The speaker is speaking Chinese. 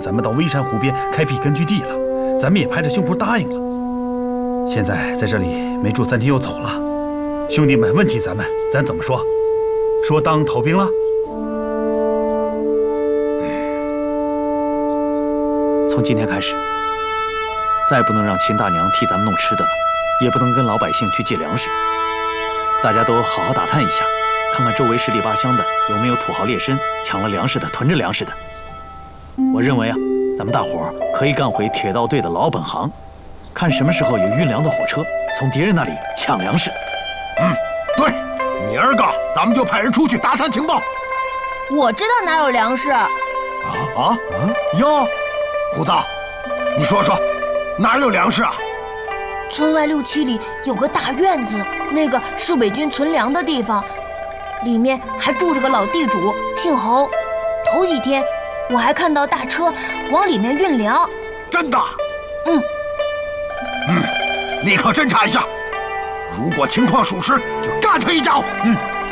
咱们到微山湖边开辟根据地了，咱们也拍着胸脯答应了。现在在这里没住3天又走了，兄弟们问起咱们，咱怎么说？说当逃兵了？ 从今天开始，再不能让秦大娘替咱们弄吃的了，也不能跟老百姓去借粮食。大家都好好打探一下，看看周围10里8乡的有没有土豪劣绅抢了粮食的、囤着粮食的。我认为啊，咱们大伙儿可以干回铁道队的老本行，看什么时候有运粮的火车从敌人那里抢粮食。 对，明儿个咱们就派人出去打探情报。 我知道哪有粮食。 哟，胡子，你说说，哪儿有粮食啊？ 村外6、7里有个大院子，那个是伪军存粮的地方，里面还住着个老地主，姓侯。头几天我还看到大车往里面运粮。 真的？立刻侦查一下，如果情况属实，就干他一脚。